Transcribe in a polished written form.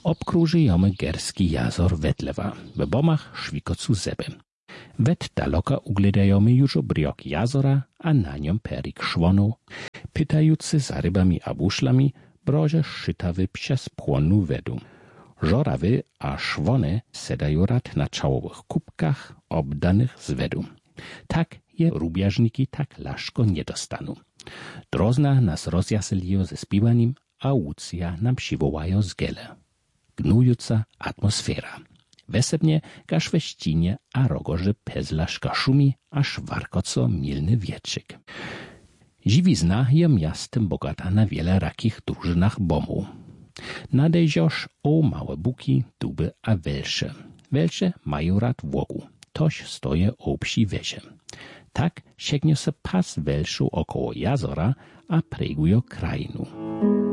Obkrużyjemy Gerski jazor wedlewa, w bomach szwikocu zeby. Wet daloka ugledajemy już obriok jazora, a na nią perik szwonów, pytajucy za rybami a buszlami, broże szytawy przez płonnu wedu. Żorawy a szwone sedają rad na czołowych kubkach obdanych z wedu. Tak je rubiażniki tak laszko nie dostaną. Drozna nas rozjaseliją ze spiwaniem, a Łucja nam przywołają z gele. Gnująca atmosfera. Wesebnie każ we ścinie, a rogorze pezlaszka szumi, aż warkoco milny wietrzyk. Dziwizna je miastem bogata na wiele rakich drużynach bomów. Nadejrzosz o małe buki, duby a welsze. Welsze mają rad włogu, toś stoje o psi wezie. Tak sięgnie se pas welszu około jazora, a pregują krainu.